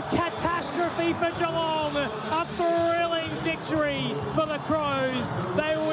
catastrophe for Geelong. A thrilling victory for the Crows. They